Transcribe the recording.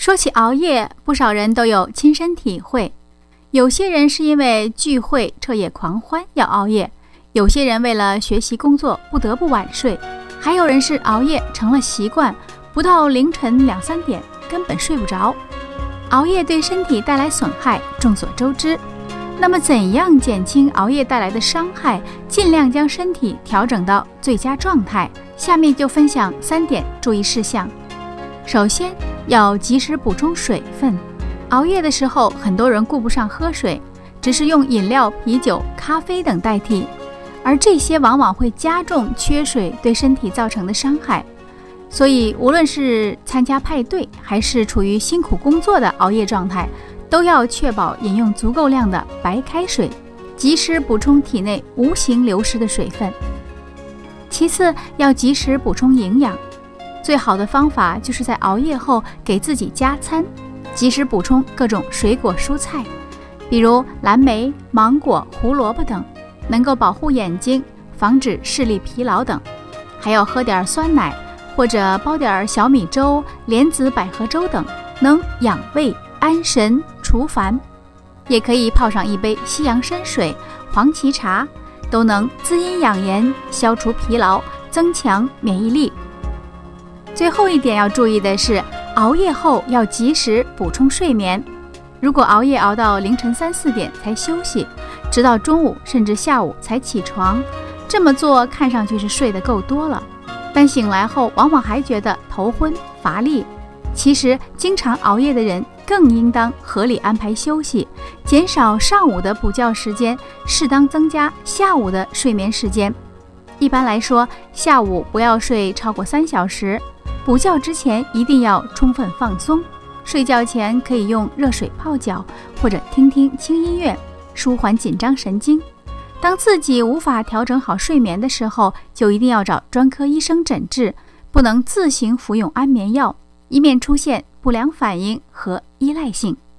说起熬夜，不少人都有亲身体会。有些人是因为聚会彻夜狂欢要熬夜，有些人为了学习工作不得不晚睡，还有人是熬夜成了习惯，不到凌晨2、3点根本睡不着。熬夜对身体带来损害众所周知，那么怎样减轻熬夜带来的伤害，尽量将身体调整到最佳状态？下面就分享3点注意事项。首先，要及时补充水分。熬夜的时候，很多人顾不上喝水，只是用饮料、啤酒、咖啡等代替，而这些往往会加重缺水对身体造成的伤害。所以，无论是参加派对，还是处于辛苦工作的熬夜状态，都要确保饮用足够量的白开水，及时补充体内无形流失的水分。其次，要及时补充营养。最好的方法就是在熬夜后给自己加餐，及时补充各种水果蔬菜，比如蓝莓、芒果、胡萝卜等，能够保护眼睛，防止视力疲劳等。还要喝点酸奶，或者煲点小米粥、莲子百合粥等，能养胃、安神、除烦。也可以泡上一杯西洋参水、黄芪茶，都能滋阴养颜，消除疲劳，增强免疫力。最后一点要注意的是，熬夜后要及时补充睡眠。如果熬夜熬到凌晨3、4点才休息，直到中午甚至下午才起床，这么做看上去是睡得够多了，但醒来后往往还觉得头昏乏力。其实经常熬夜的人更应当合理安排休息，减少上午的补觉时间，适当增加下午的睡眠时间。一般来说，下午不要睡超过3小时，补觉之前一定要充分放松。睡觉前可以用热水泡脚，或者听听轻音乐，舒缓紧张神经。当自己无法调整好睡眠的时候，就一定要找专科医生诊治，不能自行服用安眠药，以免出现不良反应和依赖性。